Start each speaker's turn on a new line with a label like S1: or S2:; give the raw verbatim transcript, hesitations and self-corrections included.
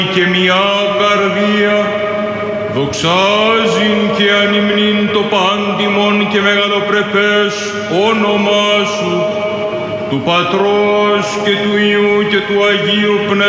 S1: και μια καρδία, δοξάζειν και ανυμνήν το πάντιμον και μεγαλοπρεπές όνομά σου, του Πατρός και του Υιού και του Αγίου Πνεύματος,